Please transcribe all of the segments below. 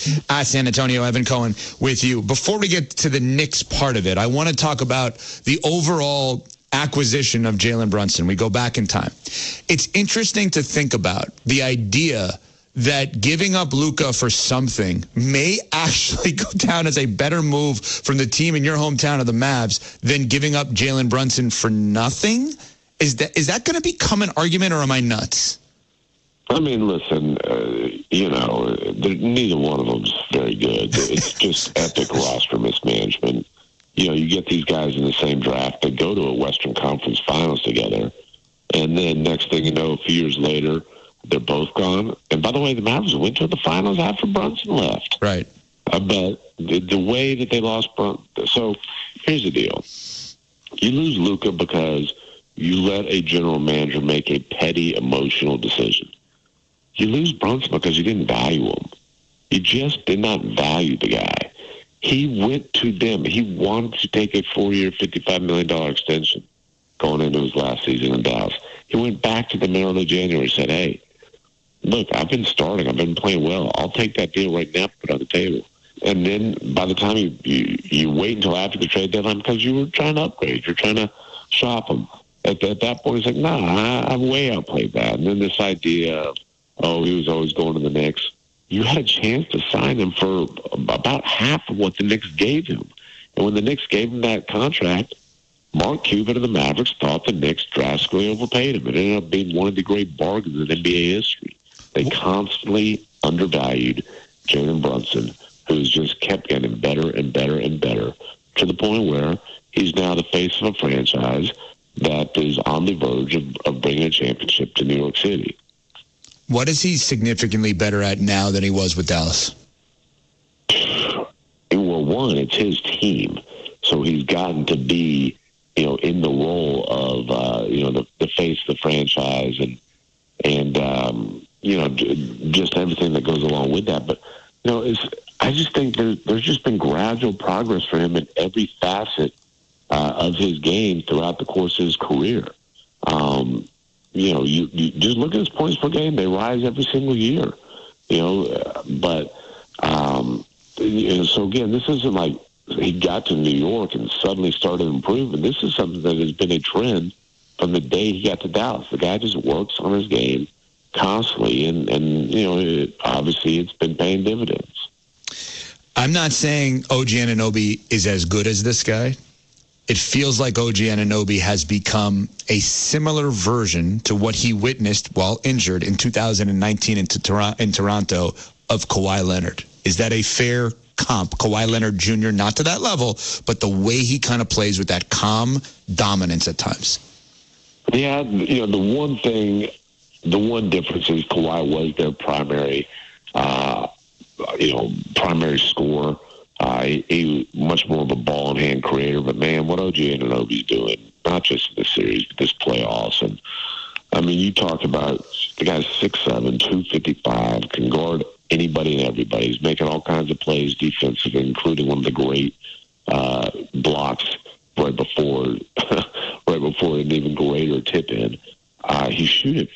at San Antonio. Evan Cohen with you. Before we get to the Knicks part of it, I want to talk about the overall acquisition of Jalen Brunson. We go back in time. It's interesting to think about the idea that giving up Luka for something may actually go down as a better move from the team in your hometown of the Mavs than giving up Jalen Brunson for nothing. Is that going to become an argument, or am I nuts? I mean, listen, neither one of them's very good. It's just epic roster mismanagement. You get these guys in the same draft. They go to a Western Conference Finals together. And then next thing you know, a few years later, they're both gone. And by the way, the Mavericks went to the finals after Brunson left. Right. But the way that they lost Brunson. So here's the deal. You lose Luka because you let a general manager make a petty emotional decision. You lose Brunson because you didn't value him. You just did not value the guy. He went to them. He wanted to take a 4-year, $55 million extension going into his last season in Dallas. He went back to them in early January and said, hey, look, I've been starting. I've been playing well. I'll take that deal right now, put it on the table. And then by the time you wait until after the trade deadline because you were trying to upgrade. You're trying to shop him. At that point, he's like, I've way outplayed that. And then this idea of, he was always going to the Knicks. You had a chance to sign him for about half of what the Knicks gave him. And when the Knicks gave him that contract, Mark Cuban of the Mavericks thought the Knicks drastically overpaid him. It ended up being one of the great bargains in NBA history. They constantly undervalued Jalen Brunson, who's just kept getting better and better and better to the point where he's now the face of a franchise that is on the verge of bringing a championship to New York City. What is he significantly better at now than he was with Dallas? Well, one, it's his team. So he's gotten to be, in the role of, the face of the franchise and just everything that goes along with that. But, I just think there's just been gradual progress for him in every facet of his game throughout the course of his career. You just look at his points per game; they rise every single year. So again, this isn't like he got to New York and suddenly started improving. This is something that has been a trend from the day he got to Dallas. The guy just works on his game constantly, and obviously it's been paying dividends. I'm not saying OG Anunoby is as good as this guy. It feels like OG Anunoby has become a similar version to what he witnessed while injured in 2019 in Toronto of Kawhi Leonard. Is that a fair comp? Kawhi Leonard Jr., not to that level, but the way he kind of plays with that calm dominance at times. Yeah, the one difference is Kawhi was their primary scorer. He much more of a ball-in-hand creator. But, man, what OG Anunoby's doing, not just in this series, but this playoffs. And, I mean, you talk about the guy's 6'7", 255, can guard anybody and everybody. He's making all kinds of plays defensively, including one of the great blocks right before an even greater tip-in. He's shooting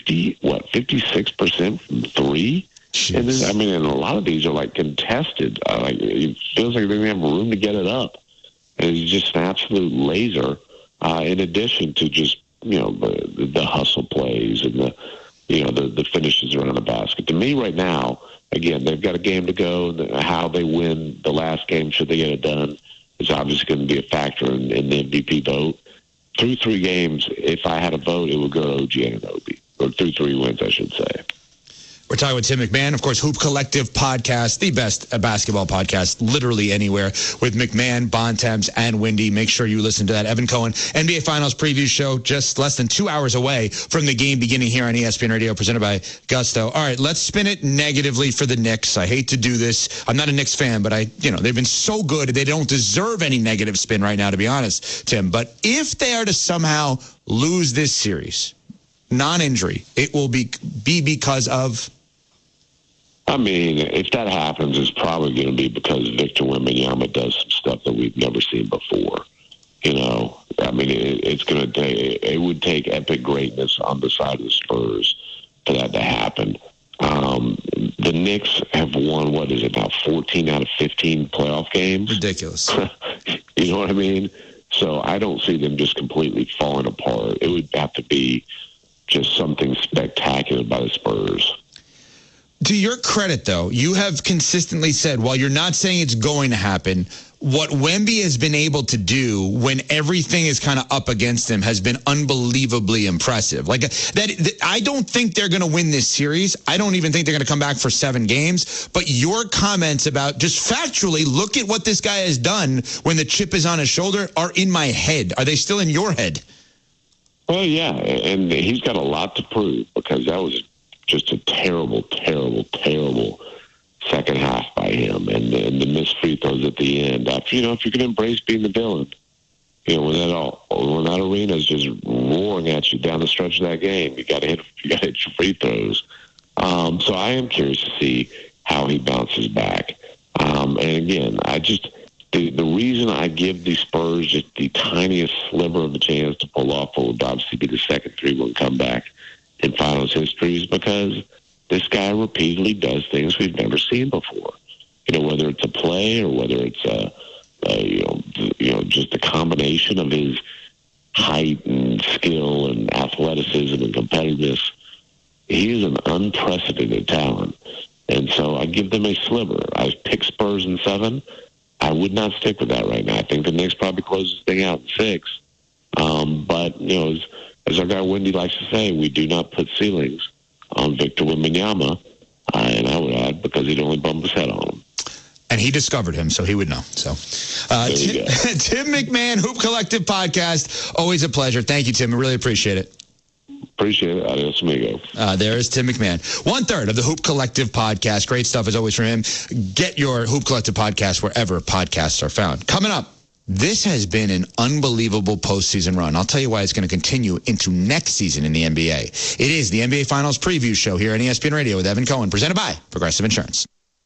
56% from three? And then, and a lot of these are like contested. It feels like they don't have room to get it up. And he's just an absolute laser. In addition to just the hustle plays and the finishes around the basket. To me, right now, again, they've got a game to go. How they win the last game, should they get it done, is obviously going to be a factor in the MVP vote. Through 3 games, if I had a vote, it would go to OG Anunoby, or through 3 wins, I should say. We're talking with Tim McMahon, of course, Hoop Collective podcast, the best basketball podcast literally anywhere, with McMahon, Bontemps, and Wendy. Make sure you listen to that. Evan Cohen, NBA Finals preview show, just less than 2 hours away from the game beginning here on ESPN Radio, presented by Gusto. All right, let's spin it negatively for the Knicks. I hate to do this. I'm not a Knicks fan, but they've been so good. They don't deserve any negative spin right now, to be honest, Tim. But if they are to somehow lose this series, non-injury, it will be because of... I mean, if that happens, it's probably going to be because Victor Wembanyama does some stuff that we've never seen before. It's going to take, it would take epic greatness on the side of the Spurs for that to happen. The Knicks have won, 14 out of 15 playoff games? Ridiculous. You know what I mean? So I don't see them just completely falling apart. It would have to be just something spectacular by the Spurs. To your credit, though, you have consistently said, while you're not saying it's going to happen, what Wemby has been able to do when everything is kind of up against him has been unbelievably impressive. Like that, I don't think they're going to win this series. I don't even think they're going to come back for 7 games. But your comments about just factually, look at what this guy has done when the chip is on his shoulder are in my head. Are they still in your head? Well, yeah, and he's got a lot to prove because that was just a terrible, terrible, terrible second half by him, and the missed free throws at the end. After, if you can embrace being the villain, when that arena is just roaring at you down the stretch of that game, you got to hit your free throws. So I am curious to see how he bounces back. And again, the reason I give the Spurs just the tiniest sliver of a chance to pull off what would obviously be the second 3-1 comeback in finals history is because this guy repeatedly does things we've never seen before. Whether it's a play or whether it's just a combination of his height and skill and athleticism and competitiveness. He is an unprecedented talent. And so I give them a sliver. I pick Spurs in 7. I would not stick with that right now. I think the Knicks probably close this thing out in 6. But, as our guy Wendy likes to say, we do not put ceilings on Victor Wembanyama, and I would add because he'd only bump his head on him. And he discovered him, so he would know. So, Tim McMahon, Hoop Collective Podcast, always a pleasure. Thank you, Tim. I really appreciate it. Appreciate it. Adios, amigo. There is Tim McMahon. 1/3 of the Hoop Collective Podcast. Great stuff as always from him. Get your Hoop Collective Podcast wherever podcasts are found. Coming up, this has been an unbelievable postseason run. I'll tell you why it's going to continue into next season in the NBA. It is the NBA Finals Preview Show here on ESPN Radio with Evan Cohen, presented by Progressive Insurance.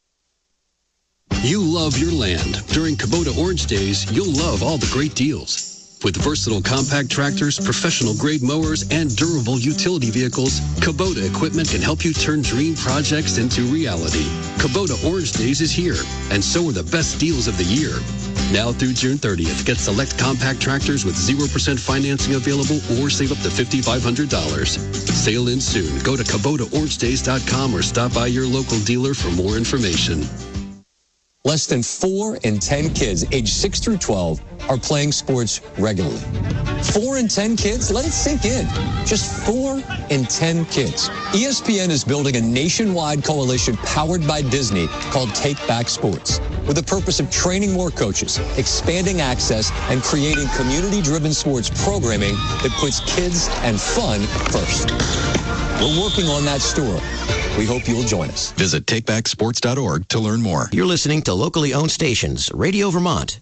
You love your land. During Kubota Orange Days, you'll love all the great deals. With versatile compact tractors, professional-grade mowers, and durable utility vehicles, Kubota equipment can help you turn dream projects into reality. Kubota Orange Days is here, and so are the best deals of the year. Now through June 30th, get select compact tractors with 0% financing available or save up to $5,500. Sale ends soon. Go to KubotaOrangeDays.com or stop by your local dealer for more information. Less than 4 in 10 kids aged 6 through 12 are playing sports regularly. 4 in 10 kids? Let it sink in. Just 4 in 10 kids. ESPN is building a nationwide coalition powered by Disney called Take Back Sports, with the purpose of training more coaches, expanding access, and creating community-driven sports programming that puts kids and fun first. We're working on that story. We hope you'll join us. Visit takebacksports.org to learn more. You're listening to locally owned stations, Radio Vermont,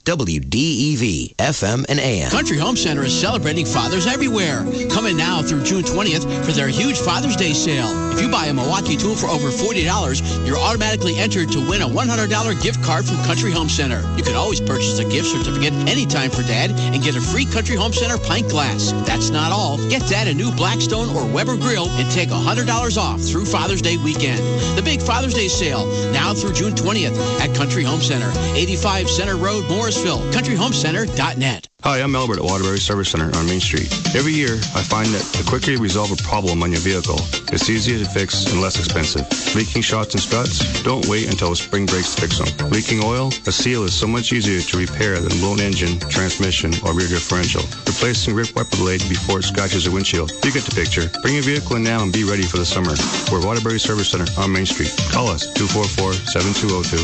WDEV, FM and AM. Country Home Center is celebrating fathers everywhere. Come in now through June 20th for their huge Father's Day sale. If you buy a Milwaukee tool for over $40, you're automatically entered to win a $100 gift card from Country Home Center. You can always purchase a gift certificate anytime for Dad and get a free Country Home Center pint glass. That's not all. Get Dad a new Blackstone or Weber grill and take $100 off through Father's Day weekend. The big Father's Day sale, now through June 20th at Country Home Center, 85 Center Road, Morrisville, countryhomecenter.net. Hi, I'm Albert at Waterbury Service Center on Main Street. Every year, I find that the quicker you resolve a problem on your vehicle, it's easier to fix and less expensive. Leaking shots and struts? Don't wait until the spring breaks to fix them. Leaking oil? A seal is so much easier to repair than blown engine, transmission, or rear differential. Replacing ripped wiper blade before it scratches the windshield. You get the picture. Bring your vehicle in now and be ready for the summer. We're Waterbury Service Center on Main Street. Call us, 244-7202.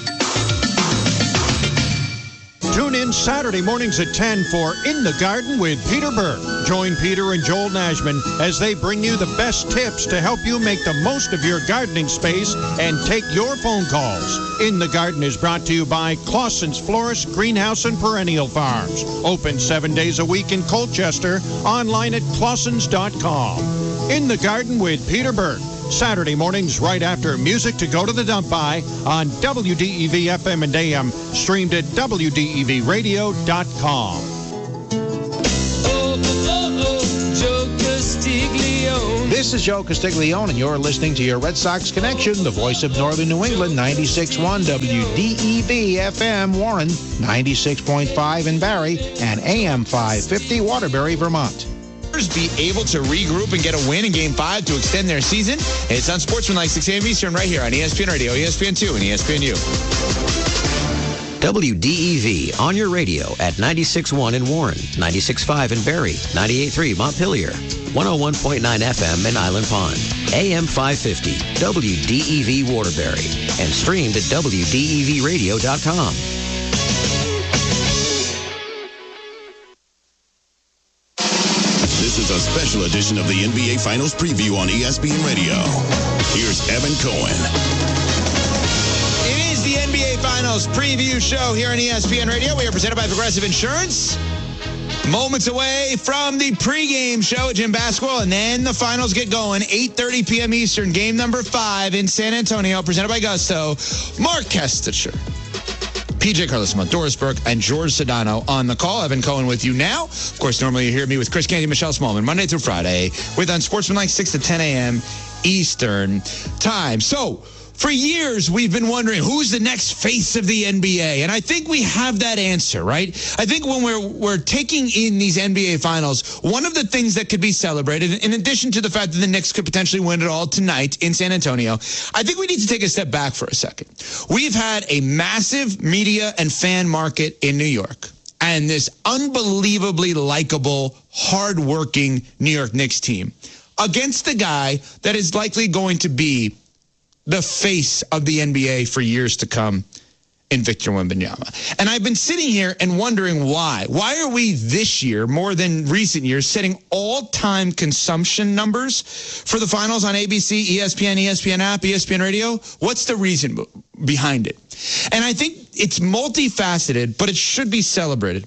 Tune in Saturday mornings at 10 for In the Garden with Peter Burke. Join Peter and Joel Nashman as they bring you the best tips to help you make the most of your gardening space and take your phone calls. In the Garden is brought to you by Clausen's Florist, Greenhouse, and Perennial Farms. Open 7 days a week in Colchester. Online at clausens.com. In the Garden with Peter Burke. Saturday mornings right after Music to Go to the Dump By on WDEV FM and AM, streamed at WDEVradio.com. Joe Castiglione. This is Joe Castiglione, and you're listening to your Red Sox Connection, the voice of Northern New England, 96.1 WDEV FM Warren, 96.5 in Barrie, and AM 550 Waterbury, Vermont. Be able to regroup and get a win in Game 5 to extend their season. It's on Sportsmanlike 6 a.m. Eastern right here on ESPN Radio, ESPN2, and ESPNU. WDEV on your radio at 96.1 in Warren, 96.5 in Barrie, 98.3 Montpelier, 101.9 FM in Island Pond, AM 550, WDEV Waterbury, and streamed at WDEVradio.com. This is a special edition of the NBA Finals preview on ESPN Radio. Here's Evan Cohen. It is the NBA Finals preview show here on ESPN Radio. We are presented by Progressive Insurance. Moments away from the pregame show at Gym Basketball, and then the finals get going. 8:30 p.m. Eastern, game number 5 in San Antonio, presented by Gusto. Mark Kestecher, PJ Carlesimo, Doris Burke, and George Sedano on the call. Evan Cohen with you now. Of course, normally you hear me with Chris Canty, Michelle Smallman, Monday through Friday, with Unsportsmanlike 6 to 10 a.m. Eastern time. So, for years, we've been wondering who's the next face of the NBA, and I think we have that answer, right? I think when we're taking in these NBA Finals, one of the things that could be celebrated, in addition to the fact that the Knicks could potentially win it all tonight in San Antonio, I think we need to take a step back for a second. We've had a massive media and fan market in New York, and this unbelievably likable, hardworking New York Knicks team against the guy that is likely going to be the face of the NBA for years to come in Victor Wembanyama. And I've been sitting here and wondering why. Why are we this year, more than recent years, setting all-time consumption numbers for the finals on ABC, ESPN, ESPN app, ESPN Radio? What's the reason behind it? And I think it's multifaceted, but it should be celebrated.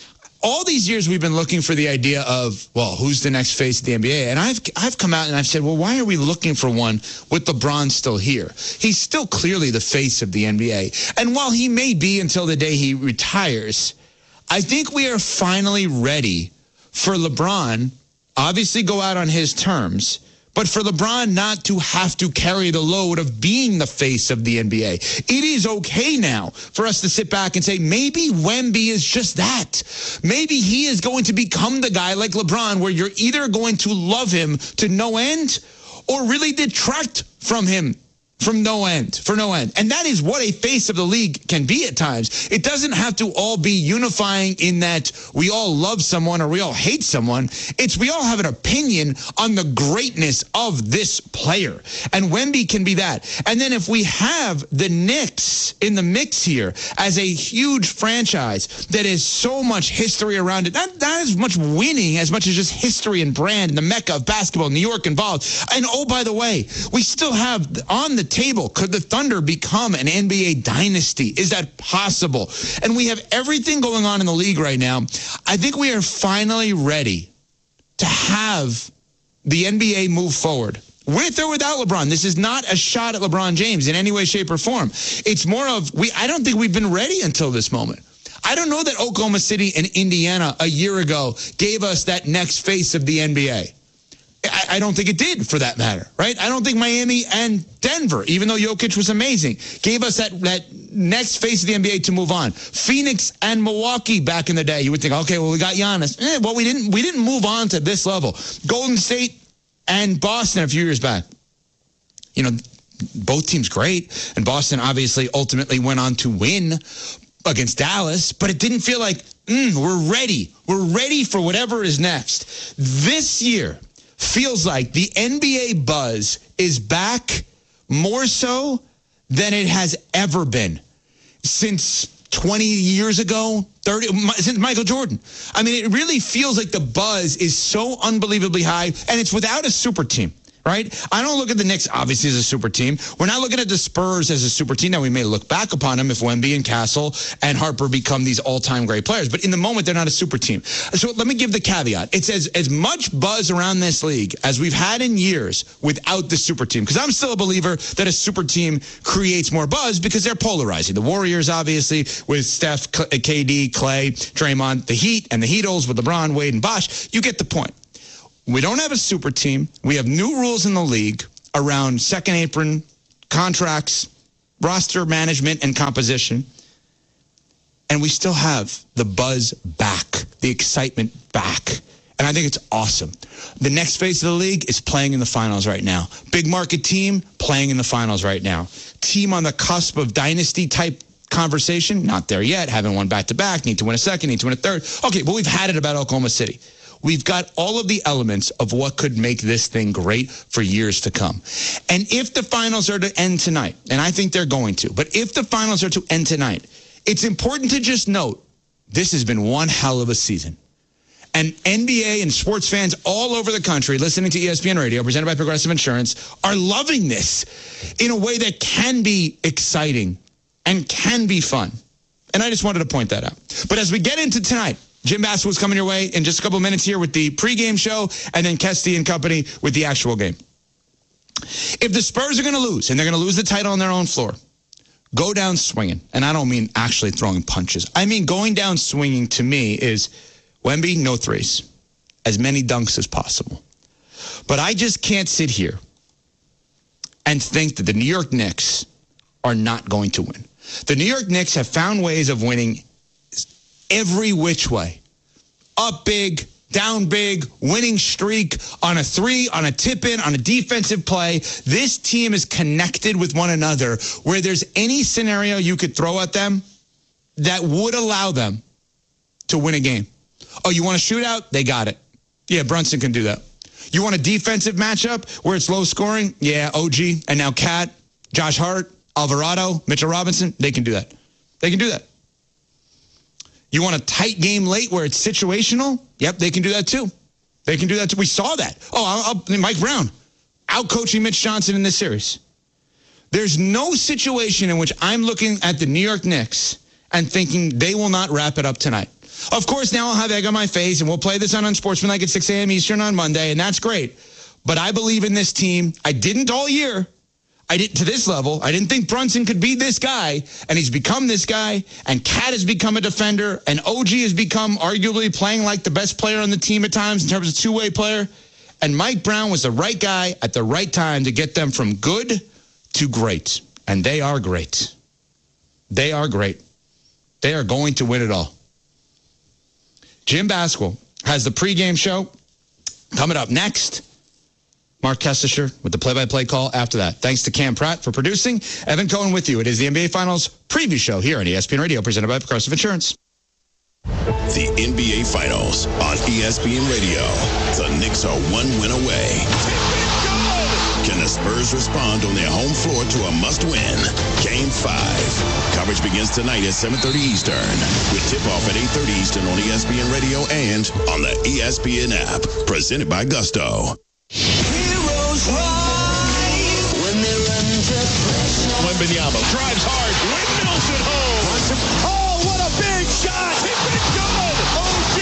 All these years we've been looking for the idea of, well, who's the next face of the NBA? And I've come out and I've said, well, why are we looking for one with LeBron still here? He's still clearly the face of the NBA. And while he may be until the day he retires, I think we are finally ready for LeBron, obviously go out on his terms, but for LeBron not to have to carry the load of being the face of the NBA. It is okay now for us to sit back and say, maybe Wemby is just that. Maybe he is going to become the guy like LeBron where you're either going to love him to no end or really detract from him for no end. And that is what a face of the league can be at times. It doesn't have to all be unifying in that we all love someone or we all hate someone. It's we all have an opinion on the greatness of this player. And Wemby can be that. And then if we have the Knicks in the mix here as a huge franchise that has so much history around it, not as much winning as much as just history and brand and the mecca of basketball, New York involved. And oh, by the way, we still have on the table, could the Thunder become an NBA dynasty? Is that possible? And we have everything going on in the league right now. I think we are finally ready to have the NBA move forward. With or without LeBron. This is not a shot at LeBron James in any way, shape, or form. It's more of, I don't think we've been ready until this moment. I don't know that Oklahoma City and Indiana a year ago gave us that next face of the NBA. I don't think it did, for that matter, right? I don't think Miami and Denver, even though Jokic was amazing, gave us that next face of the NBA to move on. Phoenix and Milwaukee back in the day, you would think, okay, well, we got Giannis. Well, we didn't move on to this level. Golden State and Boston a few years back. You know, both teams great, and Boston obviously ultimately went on to win against Dallas, but it didn't feel like, we're ready. We're ready for whatever is next. This year feels like the NBA buzz is back more so than it has ever been since 20 years ago, 30, since Michael Jordan. I mean, it really feels like the buzz is so unbelievably high, and it's without a super team. Right? I don't look at the Knicks, obviously, as a super team. We're not looking at the Spurs as a super team. Now, we may look back upon them if Wemby and Castle and Harper become these all-time great players. But in the moment, they're not a super team. So let me give the caveat. It's as much buzz around this league as we've had in years without the super team. Because I'm still a believer that a super team creates more buzz because they're polarizing. The Warriors, obviously, with Steph, KD, Clay, Draymond, the Heat, and the Heatles with LeBron, Wade, and Bosh. You get the point. We don't have a super team. We have new rules in the league around second apron contracts, roster management, and composition. And we still have the buzz back, the excitement back. And I think it's awesome. The next phase of the league is playing in the finals right now. Big market team playing in the finals right now. Team on the cusp of dynasty type conversation, not there yet. Haven't won back-to-back, need to win a second, need to win a third. Okay, but we've had it about Oklahoma City. We've got all of the elements of what could make this thing great for years to come. And if the finals are to end tonight, and I think they're going to, but if the finals are to end tonight, it's important to just note this has been one hell of a season. And NBA and sports fans all over the country listening to ESPN Radio, presented by Progressive Insurance, are loving this in a way that can be exciting and can be fun. And I just wanted to point that out. But as we get into tonight, Jim Basketball's coming your way in just a couple minutes here with the pregame show, and then Kesty and company with the actual game. If the Spurs are going to lose, and they're going to lose the title on their own floor, go down swinging. And I don't mean actually throwing punches. I mean going down swinging to me is Wemby, no threes. As many dunks as possible. But I just can't sit here and think that the New York Knicks are not going to win. The New York Knicks have found ways of winning every which way. Up big, down big, winning streak, on a three, on a tip-in, on a defensive play. This team is connected with one another where there's any scenario you could throw at them that would allow them to win a game. Oh, you want a shootout? They got it. Yeah, Brunson can do that. You want a defensive matchup where it's low scoring? Yeah, OG, and now Cat, Josh Hart, Alvarado, Mitchell Robinson, they can do that. They can do that. You want a tight game late where it's situational? Yep, they can do that too. They can do that too. We saw that. Oh, Mike Brown out-coaching Mitch Johnson in this series. There's no situation in which I'm looking at the New York Knicks and thinking they will not wrap it up tonight. Of course, now I'll have egg on my face, and we'll play this on Unsportsmanlike at 6 a.m. Eastern on Monday, and that's great. But I believe in this team. I didn't all year. I didn't to this level. I didn't think Brunson could be this guy, and he's become this guy, and Cat has become a defender, and OG has become arguably playing like the best player on the team at times in terms of two-way player. And Mike Brown was the right guy at the right time to get them from good to great. And they are great. They are great. They are going to win it all. Jim Basketball has the pregame show coming up next. Mark Kestisher with the play-by-play call after that. Thanks to Cam Pratt for producing. Evan Cohen with you. It is the NBA Finals preview show here on ESPN Radio, presented by Progressive Insurance. The NBA Finals on ESPN Radio. The Knicks are one win away. Can the Spurs respond on their home floor to a must-win? Game 5. Coverage begins tonight at 7:30 Eastern. With tip-off at 8:30 Eastern on ESPN Radio and on the ESPN app. Presented by Gusto. Wembanyama drives hard, windmills it home. Oh, what a big shot! It's good! OG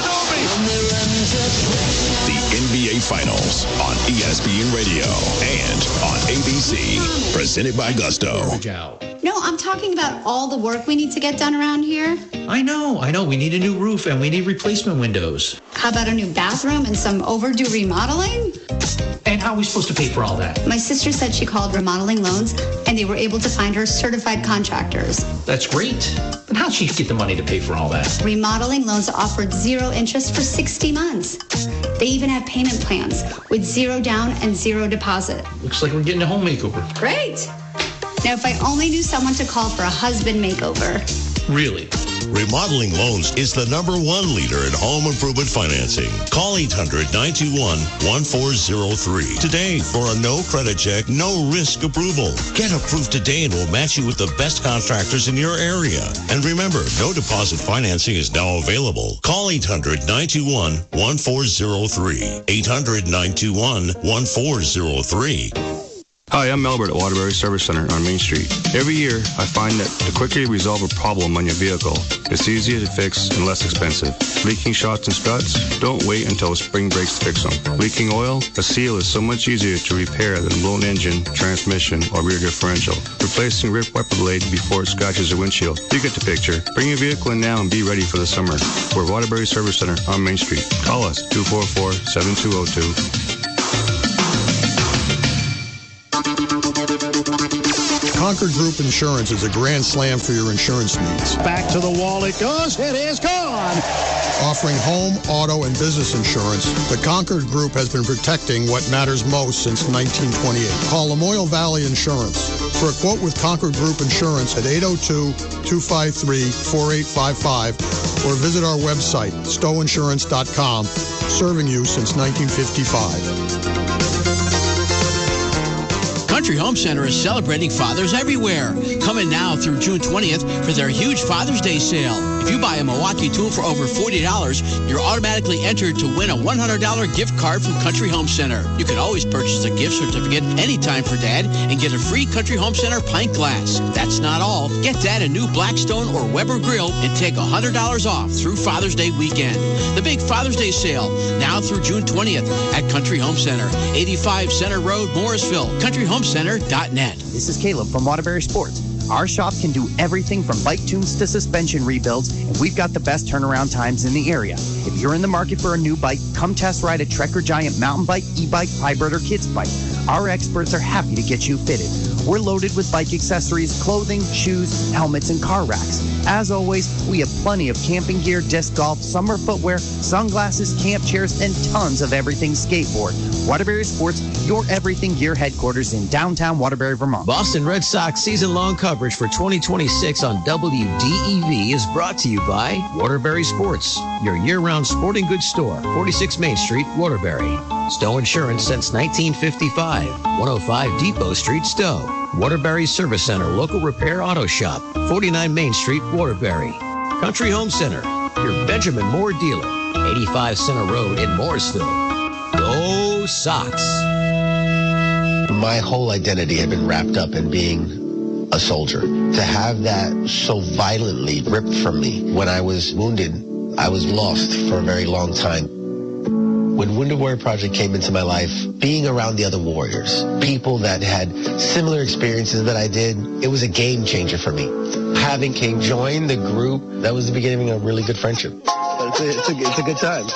Anunoby. The NBA Finals on ESPN Radio and on ABC. Presented by Gusto. No, I'm talking about all the work we need to get done around here. I know. We need a new roof and we need replacement windows. How about a new bathroom and some overdue remodeling? And how are we supposed to pay for all that? My sister said she called Remodeling Loans and they were able to find her certified contractors. That's great. But how'd she get the money to pay for all that? Remodeling Loans offered 0 interest for 60 months. They even have payment plans with 0 down and 0 deposit. Looks like we're getting a home makeover. Great. Now, if I only knew someone to call for a husband makeover. Really? Remodeling Loans is the #1 leader in home improvement financing. Call 800-921-1403 today for a no credit check, no risk approval. Get approved today and we'll match you with the best contractors in your area. And remember, no deposit financing is now available. Call 800-921-1403. 800-921-1403. Hi, I'm Albert at Waterbury Service Center on Main Street. Every year, I find that the quicker you resolve a problem on your vehicle, it's easier to fix and less expensive. Leaking shocks and struts? Don't wait until a spring breaks to fix them. Leaking oil? A seal is so much easier to repair than a blown engine, transmission, or rear differential. Replacing ripped wiper blade before it scratches your windshield. You get the picture. Bring your vehicle in now and be ready for the summer. We're Waterbury Service Center on Main Street. Call us, 244-7202. Concord Group Insurance is a grand slam for your insurance needs. Back to the wall it goes. It is gone. Offering home, auto, and business insurance, the Concord Group has been protecting what matters most since 1928. Call Lamoille Valley Insurance for a quote with Concord Group Insurance at 802-253-4855 or visit our website, stowinsurance.com, serving you since 1955. Country Home Center is celebrating fathers everywhere. Come in now through June 20th for their huge Father's Day sale. If you buy a Milwaukee tool for over $40, you're automatically entered to win a $100 gift card from Country Home Center. You can always purchase a gift certificate anytime for Dad and get a free Country Home Center pint glass. That's not all. Get Dad a new Blackstone or Weber grill and take $100 off through Father's Day weekend. The big Father's Day sale, now through June 20th at Country Home Center, 85 Center Road, Morrisville. CountryHomeCenter.net. This is Caleb from Waterbury Sports. Our shop can do everything from bike tunes to suspension rebuilds, and we've got the best turnaround times in the area. If you're in the market for a new bike, come test ride a Trekker Giant mountain bike, e-bike, hybrid, or kids bike. Our experts are happy to get you fitted. We're loaded with bike accessories, clothing, shoes, helmets, and car racks. As always, we have plenty of camping gear, disc golf, summer footwear, sunglasses, camp chairs, and tons of everything skateboard. Waterbury Sports, your everything gear headquarters in downtown Waterbury, Vermont. Boston Red Sox season-long coverage for 2026 on WDEV is brought to you by Waterbury Sports, your year-round sporting goods store, 46 Main Street, Waterbury. Stowe Insurance since 1955, 105 Depot Street, Stowe. Waterbury Service Center, local repair auto shop, 49 Main Street, Waterbury. Country Home Center, your Benjamin Moore dealer, 85 Center Road in Morrisville. Go Sox! My whole identity had been wrapped up in being a soldier. To have that so violently ripped from me when I was wounded, I was lost for a very long time. When Wounded Warrior Project came into my life, being around the other warriors, people that had similar experiences that I did, it was a game changer for me. Having King join the group, that was the beginning of a really good friendship. It's a good time.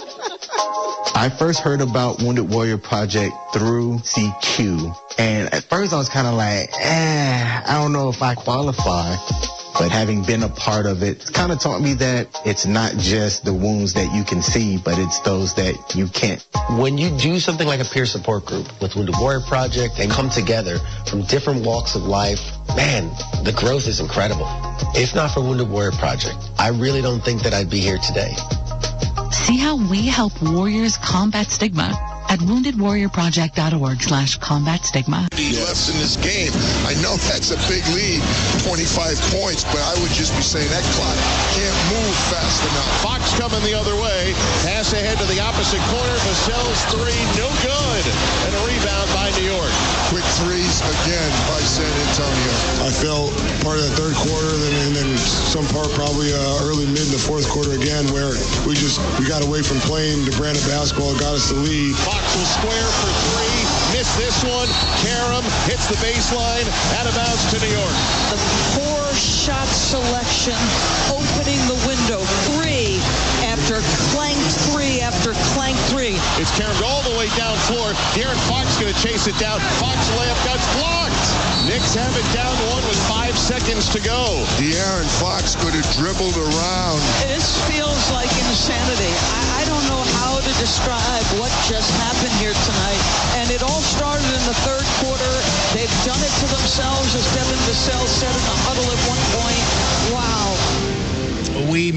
I first heard about Wounded Warrior Project through CQ. And at first I was kind of like, I don't know if I qualify. But having been a part of it, it's kind of taught me that it's not just the wounds that you can see, but it's those that you can't. When you do something like a peer support group with Wounded Warrior Project and come together from different walks of life, man, the growth is incredible. If not for Wounded Warrior Project, I really don't think that I'd be here today. See how we help warriors combat stigma at woundedwarriorproject.org/combat stigma. Left in this game. I know that's a big lead, 25 points, but I would just be saying that clock can't move fast enough. Fox coming the other way. Pass ahead to the opposite corner. Vassell's three, no good. And a rebound by New York. Quick threes again by San Antonio. I felt part of the third quarter and then some part probably early mid in the fourth quarter again where we got away from playing the brand of basketball, got us the lead. Fox will square for three. Missed this one. Karam hits the baseline. Out of bounds to New York. The poor shot selection opening the window. Three after clank three after clank three. It's Karam all the way down floor. De'Aaron Fox going to chase it down. Fox layup got blocked. Knicks have it down one with 5 seconds to go. De'Aaron Fox could have dribbled around. This feels like insanity. I don't know how to describe what just happened here tonight. And it all started in the third quarter. They've done it to themselves, as Devin Vassell said in the huddle at one point. Wow. We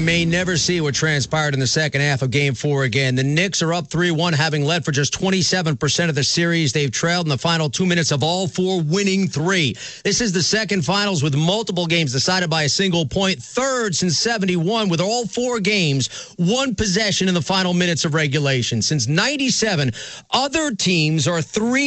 may never see what transpired in the second half of Game 4 again. The Knicks are up 3-1, having led for just 27% of the series. They've trailed in the final 2 minutes of all four, winning 3. This is the second finals with multiple games decided by a single point. Third since 71 with all 4 games, 1 possession in the final minutes of regulation. Since 97, other teams are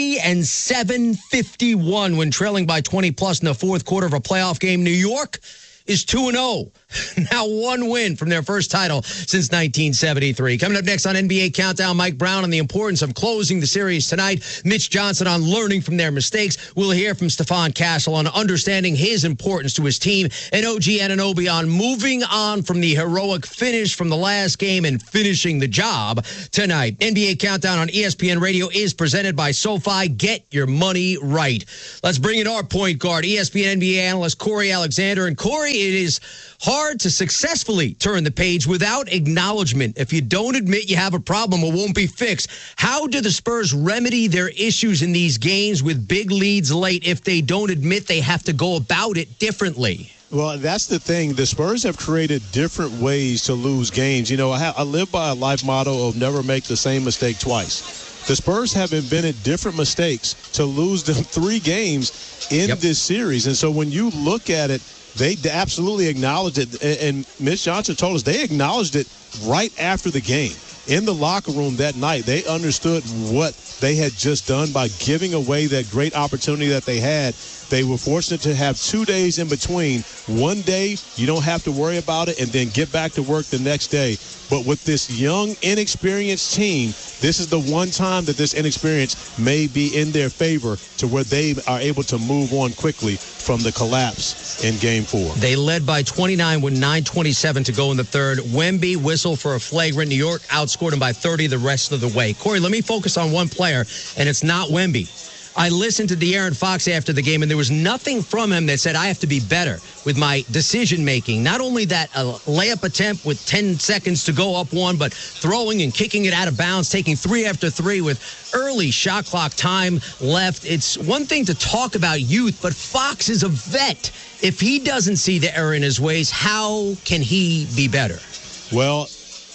3-7-51 when trailing by 20-plus in the fourth quarter of a playoff game. New York is 2-0. Now 1 win from their first title since 1973. Coming up next on NBA Countdown, Mike Brown on the importance of closing the series tonight. Mitch Johnson on learning from their mistakes. We'll hear from Stephon Castle on understanding his importance to his team. And OG Anunoby on moving on from the heroic finish from the last game and finishing the job tonight. NBA Countdown on ESPN Radio is presented by SoFi. Get your money right. Let's bring in our point guard, ESPN NBA analyst Corey Alexander. And Corey, it is hard to successfully turn the page without acknowledgement. If you don't admit you have a problem, it won't be fixed. How do the Spurs remedy their issues in these games with big leads late if they don't admit they have to go about it differently? Well, that's the thing. The Spurs have created different ways to lose games. You know, I live by a life motto of never make the same mistake twice. The Spurs have invented different mistakes to lose them 3 games in this series. And so when you look at it, they absolutely acknowledged it. And Mitch Johnson told us they acknowledged it right after the game. In the locker room that night, they understood what they had just done by giving away that great opportunity that they had. They were fortunate to have 2 days in between. One day, you don't have to worry about it, and then get back to work the next day. But with this young, inexperienced team, this is the one time that this inexperience may be in their favor to where they are able to move on quickly from the collapse in Game 4. They led by 29 with 9:27 to go in the third. Wemby whistled for a flagrant. New York outscored him by 30 the rest of the way. Corey, let me focus on one player, and it's not Wemby. I listened to De'Aaron Fox after the game, and there was nothing from him that said I have to be better with my decision-making. Not only that, a layup attempt with 10 seconds to go up 1, but throwing and kicking it out of bounds, taking 3 after 3 with early shot clock time left. It's one thing to talk about youth, but Fox is a vet. If he doesn't see the error in his ways, how can he be better? Well,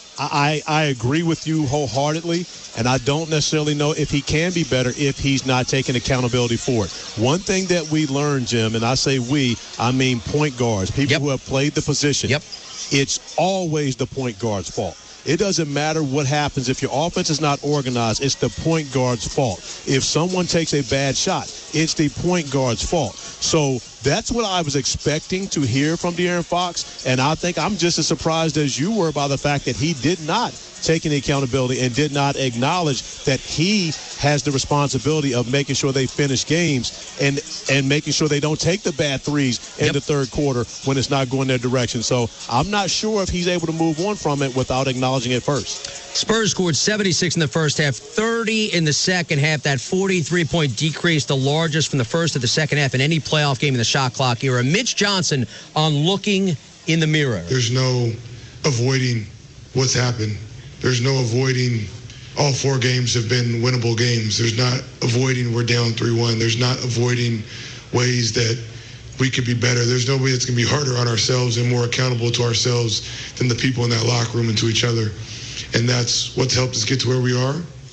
I agree with you wholeheartedly, and I don't necessarily know if he can be better if he's not taking accountability for it. One thing that we learned, Jim, and I say we, I mean point guards, people who have played the position, it's always the point guard's fault. It doesn't matter what happens. If your offense is not organized, it's the point guard's fault. If someone takes a bad shot, it's the point guard's fault. So that's what I was expecting to hear from De'Aaron Fox, and I think I'm just as surprised as you were by the fact that he did not take any accountability and did not acknowledge that he has the responsibility of making sure they finish games and making sure they don't take the bad threes in the third quarter when it's not going their direction. So I'm not sure if he's able to move on from it without acknowledging it first. Spurs scored 76 in the first half, 30 in the second half. That 43-point decrease, the largest from the first to the second half in any playoff game in the shot clock era. Mitch Johnson on looking in the mirror. There's no avoiding what's happened. There's no avoiding all 4 games have been winnable games. There's not avoiding we're down 3-1. There's not avoiding ways that we could be better. There's no way that's going to be harder on ourselves and more accountable to ourselves than the people in that locker room and to each other. And that's what's helped us get to where we are.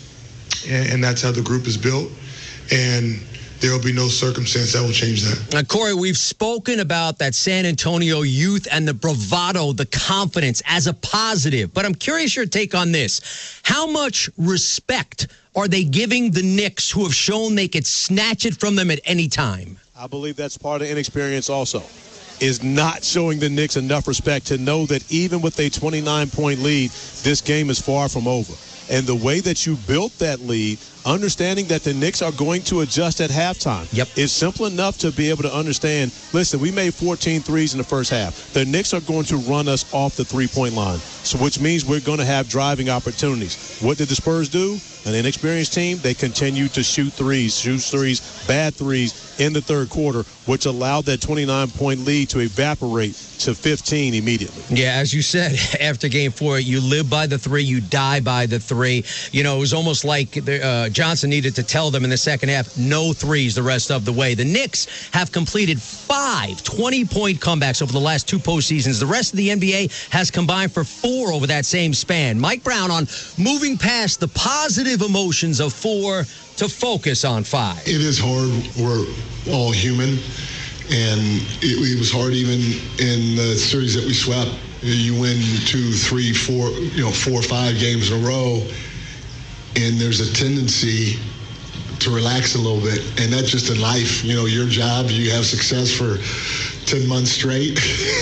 And that's how the group is built. And there will be no circumstance that will change that. Now, Corey, we've spoken about that San Antonio youth and the bravado, the confidence as a positive. But I'm curious your take on this. How much respect are they giving the Knicks who have shown they could snatch it from them at any time? I believe that's part of inexperience also, is not showing the Knicks enough respect to know that even with a 29-point lead, this game is far from over. And the way that you built that lead, understanding that the Knicks are going to adjust at halftime. It's simple enough to be able to understand, listen, we made 14 threes in the first half. The Knicks are going to run us off the three-point line, so which means we're going to have driving opportunities. What did the Spurs do? An inexperienced team, they continued to shoot threes, bad threes in the third quarter, which allowed that 29-point lead to evaporate to 15 immediately. Yeah, as you said, after Game 4, you live by the 3, you die by the 3. three. You know, it was almost like Johnson needed to tell them in the second half, no threes the rest of the way. The Knicks have completed 5 20-point comebacks over the last 2 postseasons. The rest of the NBA has combined for 4 over that same span. Mike Brown on moving past the positive emotions of 4 to focus on 5. It is hard. We're all human. And it was hard even in the series that we swept. You win 2, 3, 4, 4 or 5 games in a row, and there's a tendency to relax a little bit. And that's just in life. Your job, you have success for 10 months straight.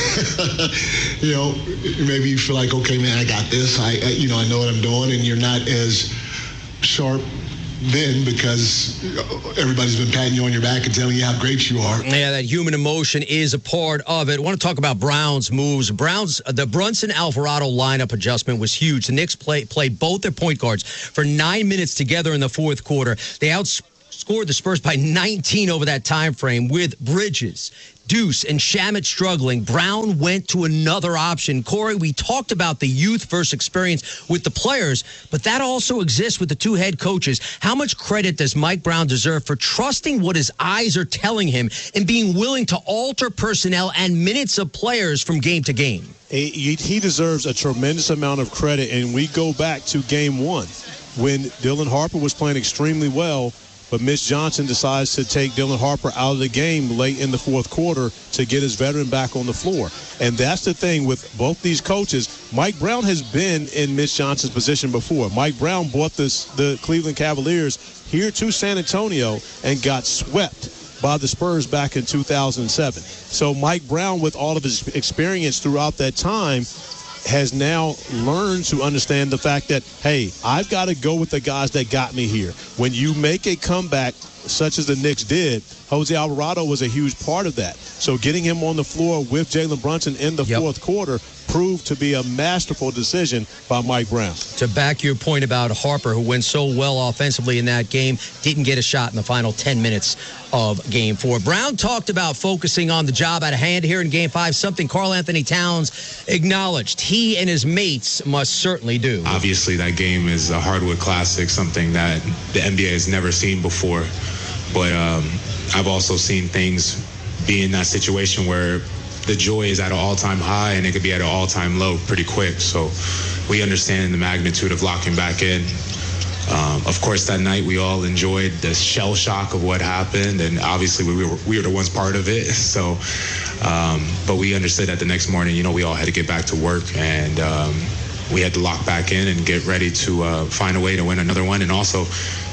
Maybe you feel like, okay, man, I got this. I know what I'm doing, and you're not as sharp then because everybody's been patting you on your back and telling you how great you are. Yeah, that human emotion is a part of it. I want to talk about Brown's moves. The Brunson-Alvarado lineup adjustment was huge. The Knicks played both their point guards for 9 minutes together in the fourth quarter. They outscored the Spurs by 19 over that time frame with Bridges, Deuce, and Shamet struggling. Brown went to another option. Corey, we talked about the youth versus experience with the players, but that also exists with the 2 head coaches. How much credit does Mike Brown deserve for trusting what his eyes are telling him and being willing to alter personnel and minutes of players from game to game? He deserves a tremendous amount of credit, and we go back to game 1 when Dylan Harper was playing extremely well, but Mitch Johnson decides to take Dylan Harper out of the game late in the fourth quarter to get his veteran back on the floor. And that's the thing with both these coaches. Mike Brown has been in Mitch Johnson's position before. Mike Brown brought the Cleveland Cavaliers here to San Antonio and got swept by the Spurs back in 2007. So Mike Brown, with all of his experience throughout that time, has now learned to understand the fact that, hey, I've got to go with the guys that got me here. When you make a comeback such as the Knicks did, Jose Alvarado was a huge part of that. So getting him on the floor with Jalen Brunson in the fourth quarter proved to be a masterful decision by Mike Brown. To back your point about Harper, who went so well offensively in that game, didn't get a shot in the final 10 minutes of Game 4. Brown talked about focusing on the job at hand here in Game 5, something Karl-Anthony Towns acknowledged he and his mates must certainly do. Obviously, that game is a hardwood classic, something that the NBA has never seen before. But I've also seen things be in that situation where the joy is at an all-time high and it could be at an all-time low pretty quick. So we understand the magnitude of locking back in. Of course, that night we all enjoyed the shell shock of what happened, and obviously we were the ones part of it. So, but we understood that the next morning, we all had to get back to work, and we had to lock back in and get ready to find a way to win another one. And also,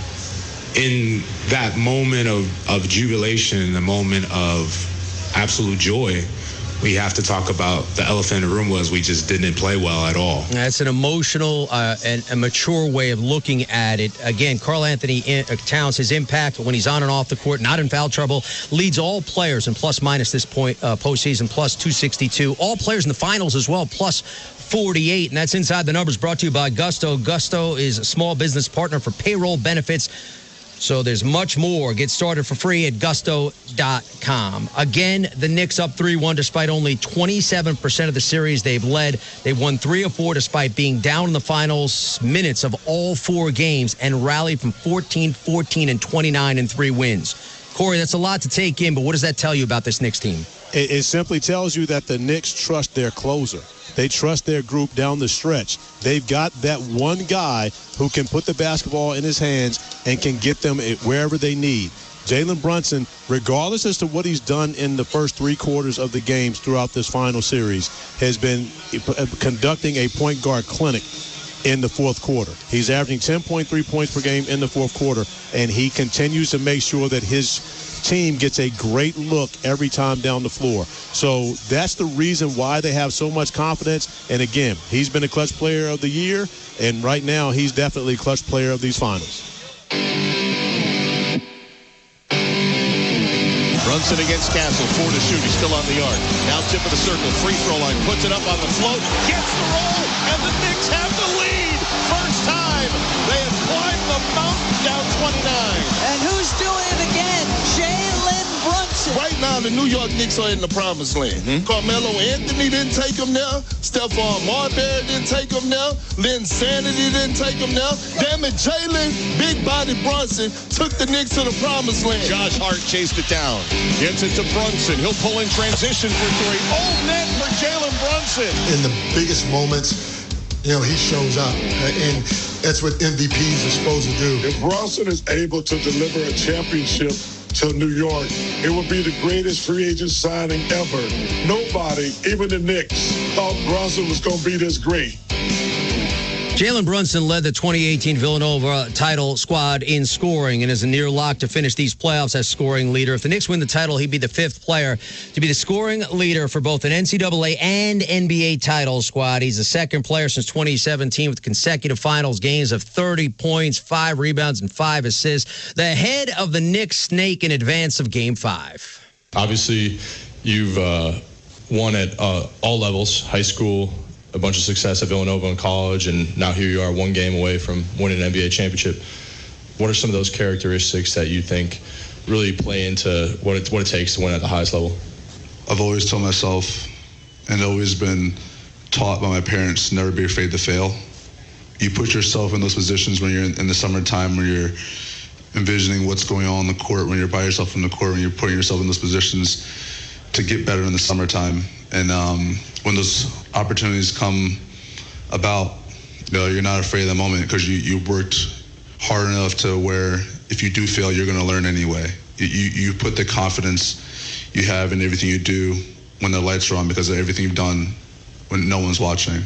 in that moment of jubilation, the moment of absolute joy, we have to talk about the elephant in the room was we just didn't play well at all. That's an emotional and a mature way of looking at it. Again, Karl-Anthony Towns, his impact when he's on and off the court, not in foul trouble, leads all players in plus-minus this postseason, plus 262. All players in the finals as well, plus 48. And that's Inside the Numbers, brought to you by Gusto. Gusto is a small business partner for payroll benefits. So there's much more. Get started for free at gusto.com. Again, the Knicks up 3-1 despite only 27% of the series they've led. They've won 3 of 4 despite being down in the finals minutes of all 4 games and rallied from 14, 14, and 29 in 3 wins. Corey, that's a lot to take in, but what does that tell you about this Knicks team? It simply tells you that the Knicks trust their closer. They trust their group down the stretch. They've got that one guy who can put the basketball in his hands and can get them wherever they need. Jalen Brunson, regardless as to what he's done in the first 3 quarters of the games throughout this final series, has been conducting a point guard clinic in the fourth quarter. He's averaging 10.3 points per game in the fourth quarter, and he continues to make sure that his team gets a great look every time down the floor. So that's the reason why they have so much confidence. And again, he's been a clutch player of the year, and right now he's definitely clutch player of these finals. Brunson against Castle, 4 to shoot. He's still on the arc. Now tip of the circle, free throw line, puts it up on the float, gets the roll, and the Knicks have the lead. First time they have climbed the mountain, down 29. And who's doing it again? Jalen Brunson. Right now, the New York Knicks are in the promised land. Carmelo Anthony didn't take them there. Stephon Marbury didn't take them there. Lynn Sanity didn't take them there. Damn it, Jalen Big Body Brunson took the Knicks to the promised land. Josh Hart chased it down. Gets it to Brunson. He'll pull in transition for three. Oh, net for Jalen Brunson. In the biggest moments, he shows up, and that's what MVPs are supposed to do. If Brunson is able to deliver a championship to New York, it would be the greatest free agent signing ever. Nobody, even the Knicks, thought Brunson was going to be this great. Jalen Brunson led the 2018 Villanova title squad in scoring and is a near lock to finish these playoffs as scoring leader. If the Knicks win the title, he'd be the fifth player to be the scoring leader for both an NCAA and NBA title squad. He's the second player since 2017 with consecutive finals games of 30 points, 5 rebounds, and 5 assists. The head of the Knicks snake in advance of Game 5. Obviously, you've won at all levels, high school, a bunch of success at Villanova in college, and now here you are one game away from winning an NBA championship. What are some of those characteristics that you think really play into what it takes to win at the highest level? I've always told myself, and always been taught by my parents, never be afraid to fail. You put yourself in those positions when you're in the summertime, when you're envisioning what's going on the court, when you're by yourself in the court, when you're putting yourself in those positions to get better in the summertime. And when those opportunities come about, you're not afraid of the moment because you worked hard enough to where if you do fail, you're going to learn anyway. You put the confidence you have in everything you do when the lights are on because of everything you've done when no one's watching.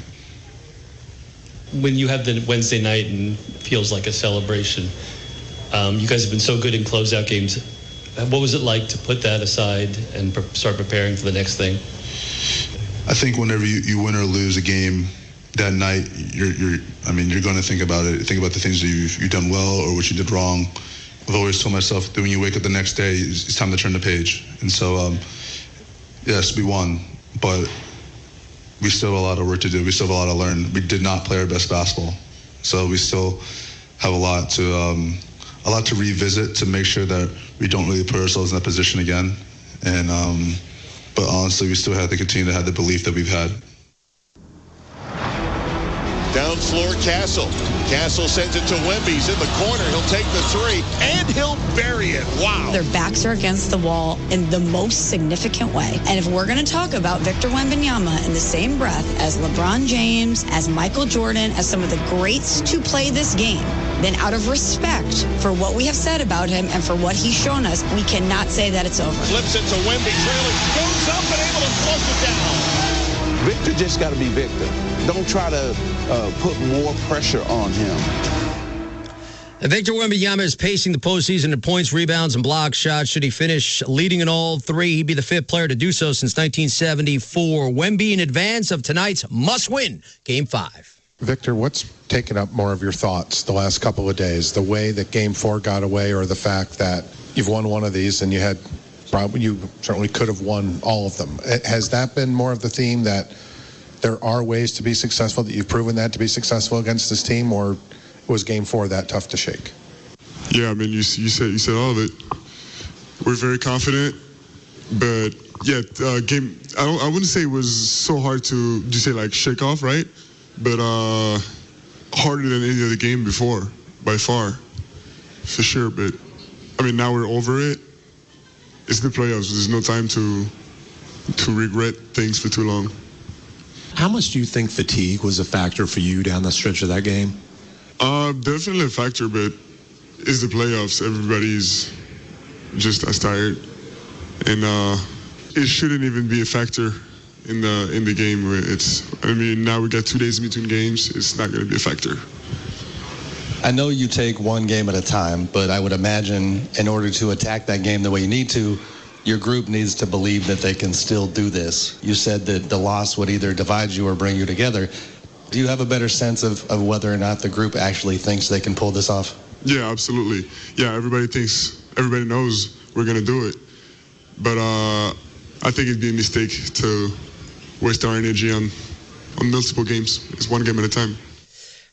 When you have the Wednesday night and feels like a celebration, you guys have been so good in closeout games. What was it like to put that aside and start preparing for the next thing? I think whenever you win or lose a game that night, you're going to think about it. Think about the things that you've done well or what you did wrong. I've always told myself that when you wake up the next day, it's time to turn the page. And so, yes, we won, but we still have a lot of work to do. We still have a lot to learn. We did not play our best basketball, so we still have a lot to revisit to make sure that we don't really put ourselves in that position again. And but honestly, we still have to continue to have the belief that we've had. Down floor, Castle. Castle sends it to Wemby. He's in the corner. He'll take the three, and he'll bury it. Wow. Their backs are against the wall in the most significant way. And if we're going to talk about Victor Wembanyama in the same breath as LeBron James, as Michael Jordan, as some of the greats to play this game, then out of respect for what we have said about him and for what he's shown us, we cannot say that it's over. Flips it to Wemby, trailing, goes up and able to flush it down. Victor just got to be Victor. Don't try to put more pressure on him. Victor Wembanyama is pacing the postseason in points, rebounds, and block shots. Should he finish leading in all three, he'd be the fifth player to do so since 1974. Wemby in advance of tonight's must-win Game 5. Victor, what's taken up more of your thoughts the last couple of days? The way that Game 4 got away or the fact that you've won one of these and you certainly could have won all of them? Has that been more of the theme, that there are ways to be successful, that you've proven that to be successful against this team, or was Game 4 that tough to shake? Yeah, I mean, you said all of it. We're very confident, but yeah, game. I wouldn't say it was so hard to shake off, right? But harder than any other game before, by far, for sure. But I mean, now we're over it. It's the playoffs. There's no time to regret things for too long. How much do you think fatigue was a factor for you down the stretch of that game? Definitely a factor, but it's the playoffs. Everybody's just as tired, and it shouldn't even be a factor in the game. Now we got 2 days in between games. It's not going to be a factor. I know you take one game at a time, but I would imagine in order to attack that game the way you need to, your group needs to believe that they can still do this. You said that the loss would either divide you or bring you together. Do you have a better sense of whether or not the group actually thinks they can pull this off? Yeah, absolutely. Yeah, everybody knows we're going to do it. But I think it'd be a mistake to waste our energy on multiple games. It's one game at a time.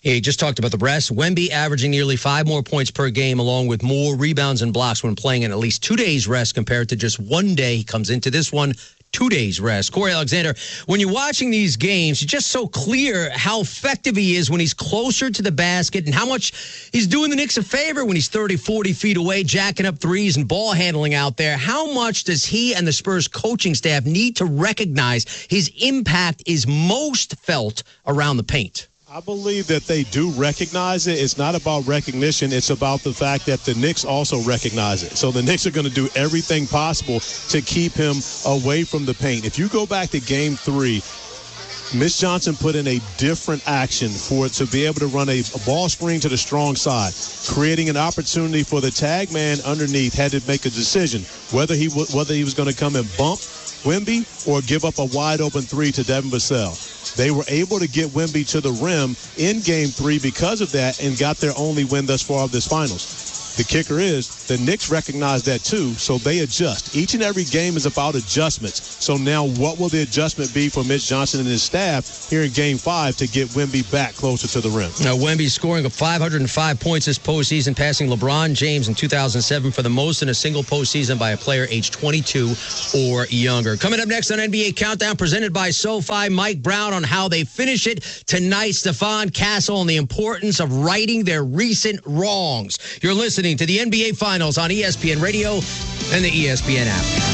Yeah, he just talked about the rest. Wemby averaging nearly 5 more points per game, along with more rebounds and blocks when playing in at least 2 days rest compared to just 1 day. He comes into this one 2 days rest. Corey Alexander, when you're watching these games, it's just so clear how effective he is when he's closer to the basket and how much he's doing the Knicks a favor when he's 30, 40 feet away, jacking up threes and ball handling out there. How much does he and the Spurs coaching staff need to recognize his impact is most felt around the paint? I believe that they do recognize it. It's not about recognition. It's about the fact that the Knicks also recognize it. So the Knicks are going to do everything possible to keep him away from the paint. If you go back to Game 3, Mitch Johnson put in a different action for it to be able to run a ball screen to the strong side, creating an opportunity for the tag man underneath had to make a decision whether he was going to come and bump Wemby or give up a wide open three to Devin Vassell. They were able to get Wemby to the rim in Game 3 because of that and got their only win thus far of this finals. The kicker is the Knicks recognize that too, so they adjust. Each and every game is about adjustments. So now what will the adjustment be for Mitch Johnson and his staff here in Game 5 to get Wemby back closer to the rim? Now, Wemby scoring 505 points this postseason, passing LeBron James in 2007 for the most in a single postseason by a player aged 22 or younger. Coming up next on NBA Countdown, presented by SoFi, Mike Brown on how they finish it tonight, Stephon Castle, and the importance of righting their recent wrongs. You're listening to the NBA Finals on ESPN Radio and the ESPN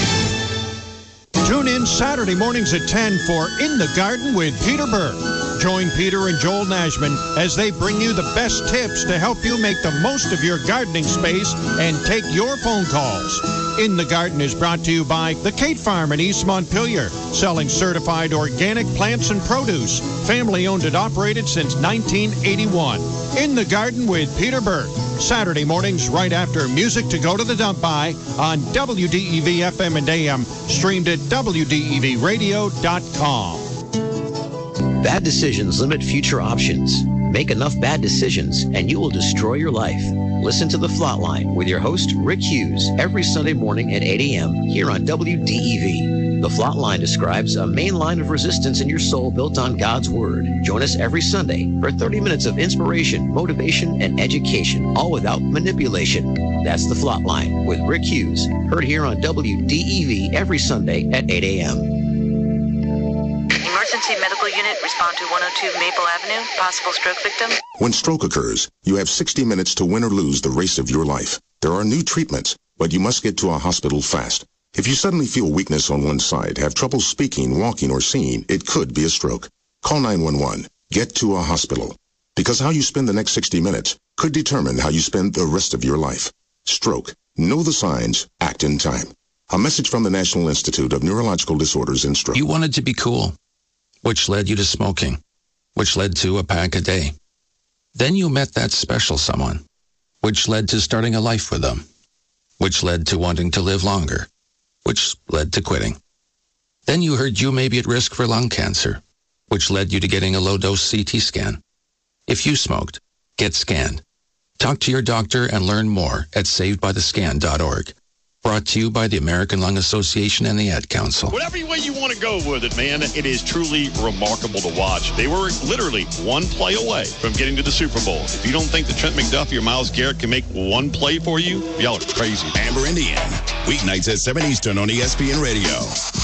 app. Tune in Saturday mornings at 10 for In the Garden with Peter Burke. Join Peter and Joel Nashman as they bring you the best tips to help you make the most of your gardening space and take your phone calls. In the Garden is brought to you by the Kate Farm in East Montpelier, selling certified organic plants and produce. Family owned and operated since 1981. In the Garden with Peter Burke. Saturday mornings right after Music to Go to the Dump By on WDEV FM and AM, streamed at WDEVradio.com. Bad decisions limit future options. Make enough bad decisions and you will destroy your life. Listen to The Flatline with your host, Rick Hughes, every Sunday morning at 8 a.m. here on WDEV. The Flatline describes a main line of resistance in your soul built on God's Word. Join us every Sunday for 30 minutes of inspiration, motivation, and education, all without manipulation. That's The Flatline with Rick Hughes, heard here on WDEV every Sunday at 8 a.m. Emergency medical unit, respond to 102 Maple Avenue, possible stroke victim. When stroke occurs, you have 60 minutes to win or lose the race of your life. There are new treatments, but you must get to a hospital fast. If you suddenly feel weakness on one side, have trouble speaking, walking, or seeing, it could be a stroke. Call 911. Get to a hospital. Because how you spend the next 60 minutes could determine how you spend the rest of your life. Stroke. Know the signs. Act in time. A message from the National Institute of Neurological Disorders and Stroke. You wanted to be cool, which led you to smoking, which led to a pack a day. Then you met that special someone, which led to starting a life with them, which led to wanting to live longer, which led to quitting. Then you heard you may be at risk for lung cancer, which led you to getting a low-dose CT scan. If you smoked, get scanned. Talk to your doctor and learn more at savedbythescan.org. Brought to you by the American Lung Association and the Ad Council. Whatever way you want to go with it, man, it is truly remarkable to watch. They were literally one play away from getting to the Super Bowl. If you don't think that Trent McDuffie or Myles Garrett can make one play for you, y'all are crazy. Amber Indian, weeknights at 7 Eastern on ESPN Radio.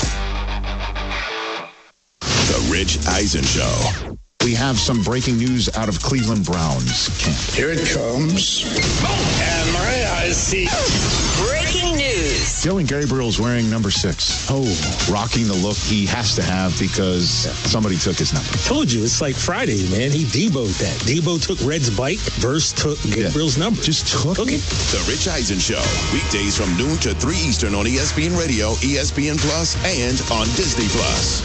The Rich Eisen Show. We have some breaking news out of Cleveland Browns camp. Here it comes. And my eyes see. Breaking news. Dylan Gabriel's wearing number 6. Oh, rocking the look he has to have because somebody took his number. Told you, it's like Friday, man. He Debo'd that. Debo took Red's bike. Verse took Gabriel's number. Just took it. The Rich Eisen Show. Weekdays from noon to 3 Eastern on ESPN Radio, ESPN Plus, and on Disney Plus.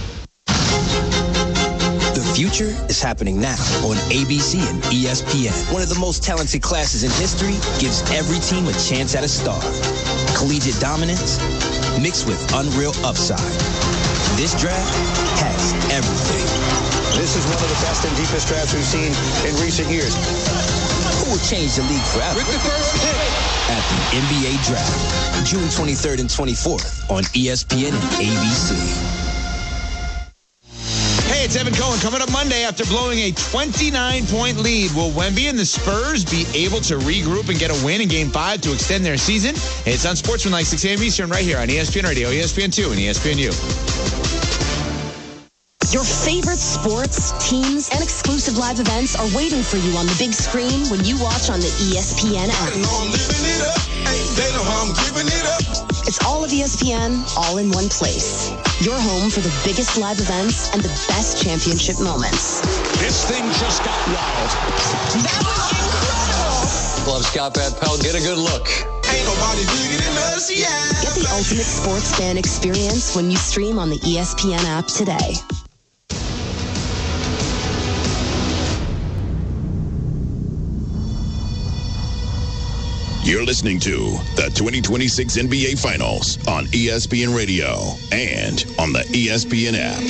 The future is happening now on ABC and ESPN. One of the most talented classes in history gives every team a chance at a star. Collegiate dominance mixed with unreal upside. This draft has everything. This is one of the best and deepest drafts we've seen in recent years. Who will change the league forever? With the first pick at the NBA Draft, June 23rd and 24th on ESPN and ABC. Hey, it's Evan Cohen. Coming up Monday after blowing a 29-point lead, will Wemby and the Spurs be able to regroup and get a win in Game 5 to extend their season? It's on Sportsmanlike 6 a.m. Eastern right here on ESPN Radio, ESPN2, and ESPNU. Your favorite sports, teams, and exclusive live events are waiting for you on the big screen when you watch on the ESPN app. It's all of ESPN, all in one place. Your home for the biggest live events and the best championship moments. This thing just got wild. That was incredible. Love Scott Van Pelt. Get a good look. Ain't nobody bigger than us, yeah. Get the ultimate sports fan experience when you stream on the ESPN app today. You're listening to the 2026 NBA Finals on ESPN Radio and on the ESPN app.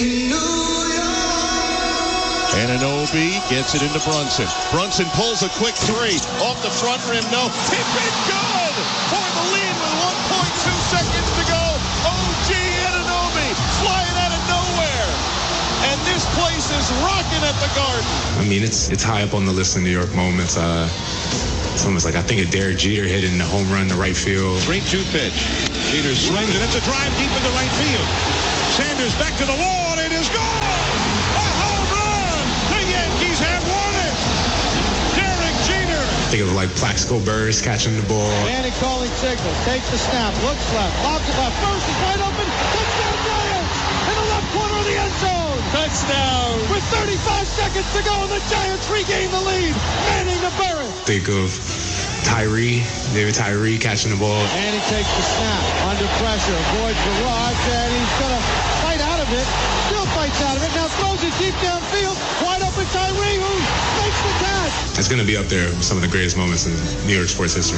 Anunoby gets it into Brunson. Brunson pulls a quick three. Off the front rim, no. Tip it good for the lead with 1.2 seconds to go. OG Anunoby flying out of nowhere. And this place is rocking at the Garden. I mean, it's high up on the list of New York moments. It's almost like I think of Derek Jeter hitting the home run to right field. 3-2 pitch. Jeter swings, and it's a drive deep into right field. Sanders back to the wall, and it is gone! A home run! The Yankees have won it! Derek Jeter! Think of like Plaxico Burress catching the ball. Manning calling signal, takes the snap, looks left, lobs it left, first is wide open, touchdown Giants! In the left corner of the end zone! Touchdown! With 35 seconds to go, the Giants regain the lead. Manning to Burress. Think of David Tyree catching the ball. And he takes the snap under pressure, avoids the rush, and he's going to fight out of it. Still fights out of it. Now throws it deep downfield. Wide open Tyree, who makes the catch. It's going to be up there with some of the greatest moments in New York sports history.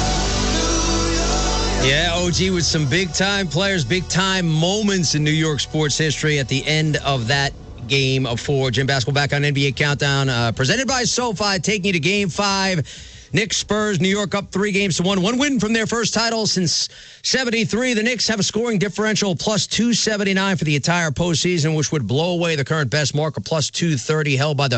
Yeah, OG with some big-time players, big-time moments in New York sports history at the end of that Game of 4. Jim Basketball back on NBA Countdown, presented by SoFi, taking you to Game 5. Knicks, Spurs, New York up 3-1. One win from their first title since 73. The Knicks have a scoring differential plus 279 for the entire postseason, which would blow away the current best mark of plus 230 held by the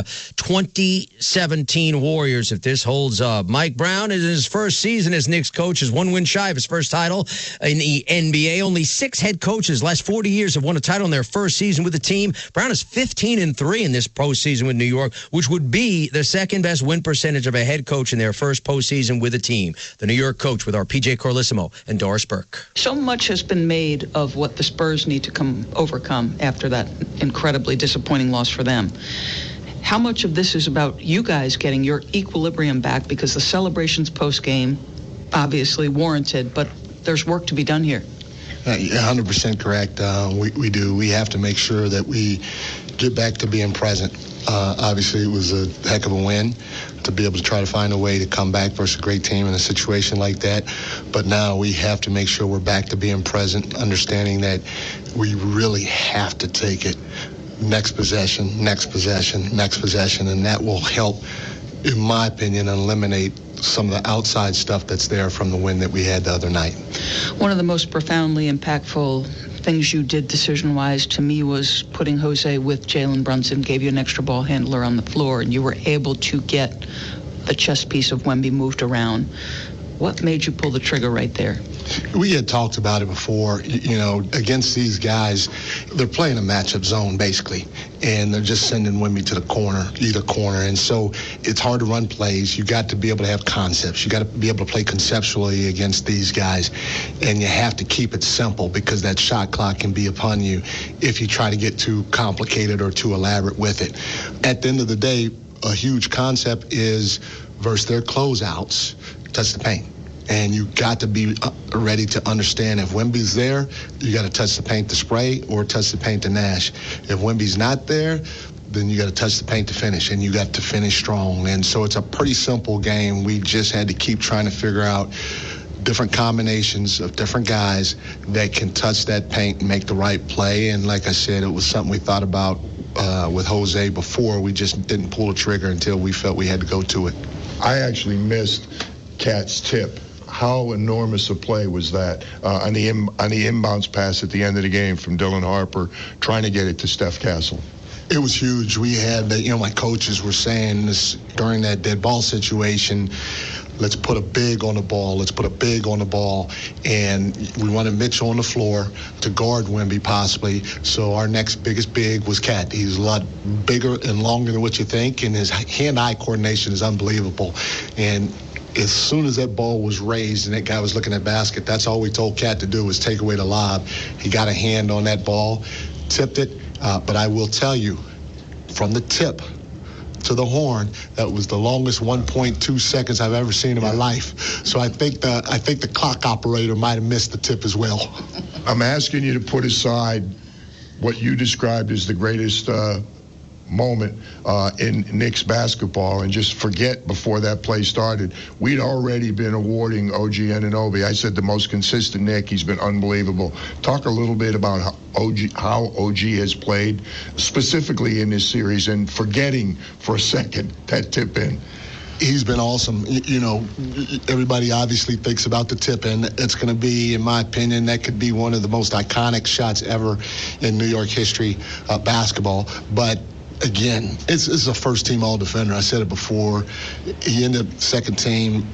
2017 Warriors if this holds up. Mike Brown, in his first season as Knicks coach, is 1 win shy of his first title in the NBA. Only 6 head coaches last 40 years have won a title in their first season with the team. Brown is 15-3 in this postseason with New York, which would be the second best win percentage of a head coach in their first postseason with a team. The New York coach with our PJ Corlissimo and Doris Burke. So much has been made of what the Spurs need to overcome after that incredibly disappointing loss for them. How much of this is about you guys getting your equilibrium back, because the celebrations post-game obviously warranted, but there's work to be done here? 100% correct. We do. We have to make sure that we get back to being present. Obviously, it was a heck of a win to be able to try to find a way to come back versus a great team in a situation like that. But now we have to make sure we're back to being present, understanding that we really have to take it next possession, and that will help, in my opinion, eliminate some of the outside stuff that's there from the win that we had the other night. One of the most profoundly impactful things you did decision-wise to me was putting Jose with Jalen Brunson, gave you an extra ball handler on the floor, and you were able to get the chess piece of Wemby moved around. What made you pull the trigger right there? We had talked about it before. You know, against these guys, they're playing a matchup zone, basically, and they're just sending Wemby to the corner, either corner. And so it's hard to run plays. You got to be able to have concepts. You got to be able to play conceptually against these guys, and you have to keep it simple, because that shot clock can be upon you if you try to get too complicated or too elaborate with it. At the end of the day, a huge concept is versus their closeouts, touch the paint. And you got to be ready to understand, if Wemby's there, you got to touch the paint to spray or touch the paint to Nash. If Wemby's not there, then you got to touch the paint to finish, and you got to finish strong. And so it's a pretty simple game. We just had to keep trying to figure out different combinations of different guys that can touch that paint and make the right play. And like I said, it was something we thought about with Jose before. We just didn't pull the trigger until we felt we had to go to it. I actually missed Cat's tip. How enormous a play was that on the inbounds pass at the end of the game from Dylan Harper, trying to get it to Steph Castle? It was huge. We had, my coaches were saying this during that dead ball situation, let's put a big on the ball. Let's put a big on the ball. And we wanted Mitchell on the floor to guard Wemby possibly. So our next biggest big was Cat. He's a lot bigger and longer than what you think, and his hand-eye coordination is unbelievable. And as soon as that ball was raised and that guy was looking at basket, that's all we told Cat to do was take away the lob. He got a hand on that ball, tipped it. But I will tell you, from the tip to the horn, that was the longest 1.2 seconds I've ever seen in my life. So I think the clock operator might have missed the tip as well. I'm asking you to put aside what you described as the greatest moment in Knicks basketball and just forget before that play started. We'd already been awarding OG Anunoby. I said the most consistent Knick. He's been unbelievable. Talk a little bit about how OG has played specifically in this series and forgetting for a second that tip in. He's been awesome. Everybody obviously thinks about the tip in. It's going to be, in my opinion, that could be one of the most iconic shots ever in New York history basketball. But again, it's a first-team all-defender. I said it before. He ended up second team.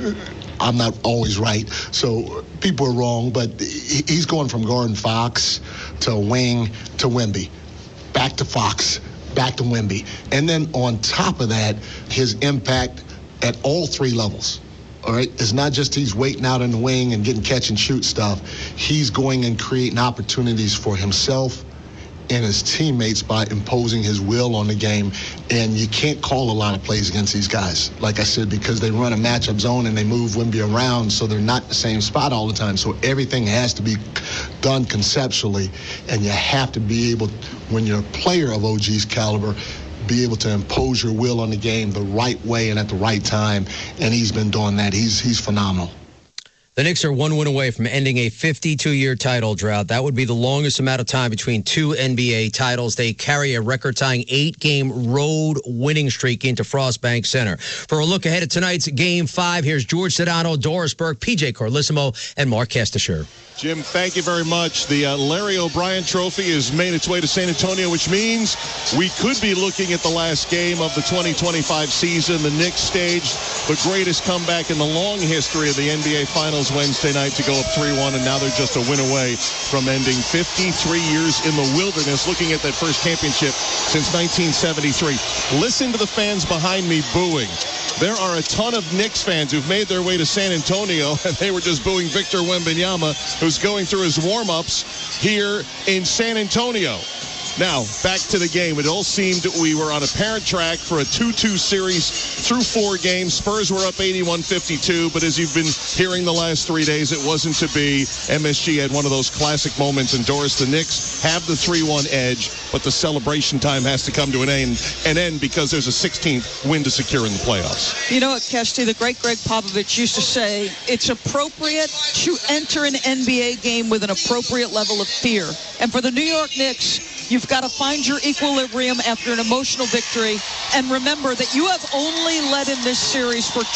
I'm not always right, so people are wrong. But he's going from guarding Fox to wing to Wemby, back to Fox, back to Wemby. And then on top of that, his impact at all three levels. All right, it's not just he's waiting out in the wing and getting catch and shoot stuff. He's going and creating opportunities for himself and his teammates by imposing his will on the game. And you can't call a lot of plays against these guys, like I said, because they run a matchup zone and they move Wemby around, so they're not in the same spot all the time. So everything has to be done conceptually, and you have to be able, when you're a player of OG's caliber, be able to impose your will on the game the right way and at the right time. And he's been doing that. He's phenomenal. The Knicks are one win away from ending a 52-year title drought. That would be the longest amount of time between two NBA titles. They carry a record-tying 8-game road winning streak into Frostbank Center. For a look ahead at tonight's Game 5, here's George Sedano, Doris Burke, PJ Carlissimo, and Mark Kestisher. Jim, thank you very much. The Larry O'Brien Trophy has made its way to San Antonio, which means we could be looking at the last game of the 2025 season. The Knicks staged the greatest comeback in the long history of the NBA Finals Wednesday night to go up 3-1, and now they're just a win away from ending 53 years in the wilderness, looking at that first championship since 1973. Listen to the fans behind me booing. There are a ton of Knicks fans who've made their way to San Antonio, and they were just booing Victor Wembanyama, who's going through his warm-ups here in San Antonio. Now, back to the game. It all seemed we were on a parent track for a 2-2 series through 4 games. Spurs were up 81-52, but as you've been hearing the last 3 days, it wasn't to be. MSG had one of those classic moments, and Doris, the Knicks have the 3-1 edge, but the celebration time has to come to an end because there's a 16th win to secure in the playoffs. You know what, Kesty, the great Greg Popovich used to say, it's appropriate to enter an NBA game with an appropriate level of fear. And for the New York Knicks, you've got to find your equilibrium after an emotional victory. And remember that you have only led in this series for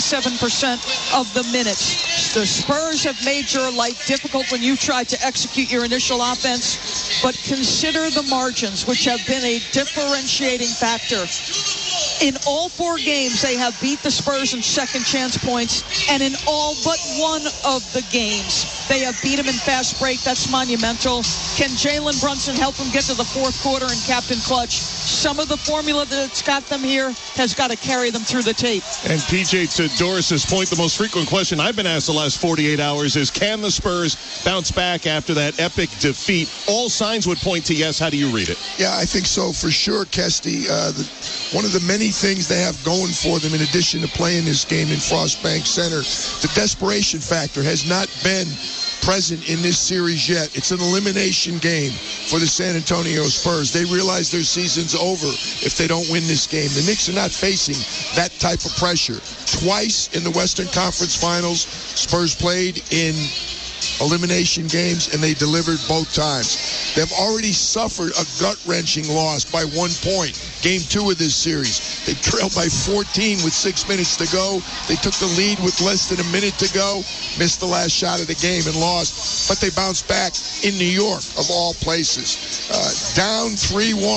27% of the minutes. The Spurs have made your life difficult when you tried to execute your initial offense. But consider the margins, which have been a differentiating factor. In all 4 games, they have beat the Spurs in second chance points, and in all but one of the games, they have beat them in fast break. That's monumental. Can Jalen Brunson help them get to the fourth quarter in Captain Clutch? Some of the formula that's got them here has got to carry them through the tape. And PJ, to Doris's point, the most frequent question I've been asked the last 48 hours is, can the Spurs bounce back after that epic defeat? All signs would point to yes. How do you read it? Yeah, I think so for sure, Kesty. One of the many things they have going for them in addition to playing this game in Frostbank Center, the desperation factor has not been present in this series yet. It's an elimination game for the San Antonio Spurs. They realize their season's over if they don't win this game. The Knicks are not facing that type of pressure. Twice in the Western Conference Finals, Spurs played in elimination games, and they delivered both times. They've already suffered a gut-wrenching loss by 1 point. Game 2 of this series. They trailed by 14 with 6 minutes to go. They took the lead with less than a minute to go, missed the last shot of the game and lost. But they bounced back in New York, of all places. Down 3-1.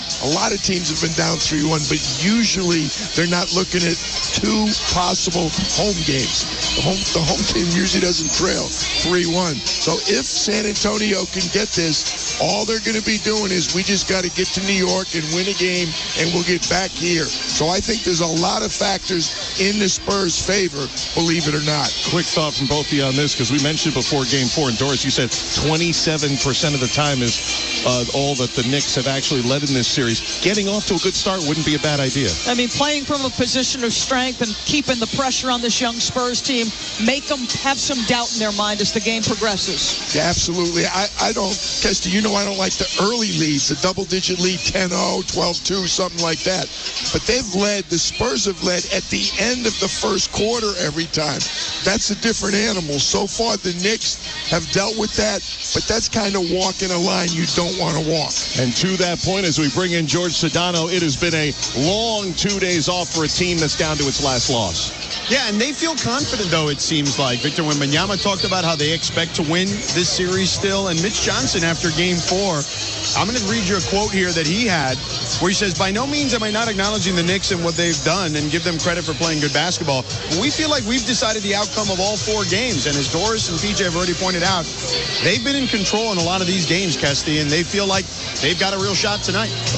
A lot of teams have been down 3-1, but usually they're not looking at 2 possible home games. The home team usually doesn't trail 3-1. So if San Antonio can get this, all they're going to be doing is we just got to get to New York and win a game, and we'll get back here. So I think there's a lot of factors in the Spurs' favor, believe it or not. Quick thought from both of you on this, because we mentioned before Game 4, and Doris, you said 27% of the time is all that the Knicks have actually led in this series. Getting off to a good start wouldn't be a bad idea. I mean, playing from a position of strength and keeping the pressure on this young Spurs team, make them have some doubt in their mind as the game progresses. Yeah, absolutely. I don't, Kesty, you know I don't like the early leads, the double-digit lead, 10-0, 12-2, something like that. But the Spurs have led at the end of the first quarter every time. That's a different animal. So far, the Knicks have dealt with that, but that's kind of walking a line you don't want to walk. And to that point, as we bring in George Sedano, it has been a long 2 days off for a team that's down to its last loss. Yeah, and they feel confident, though, it seems like. Victor Wembanyama talked about how they expect to win this series still. And Mitch Johnson, after Game 4, I'm going to read you a quote here that he had where he says, "By no means am I not acknowledging the Knicks and what they've done and give them credit for playing good basketball. But we feel like we've decided the outcome of all 4 games. And as Doris and PJ have already pointed out, they've been in control in a lot of these games, Kesty, and they feel like they've got a real shot tonight."